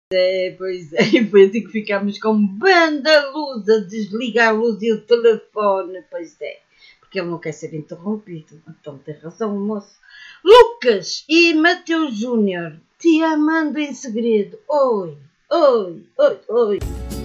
Pois é, e foi assim que ficámos com banda luz a desligar a luz e o telefone, pois é, porque ele não quer ser interrompido, então tem razão o moço. Lucas e Mateus Júnior, te amando em segredo, oi, oi, oi, oi.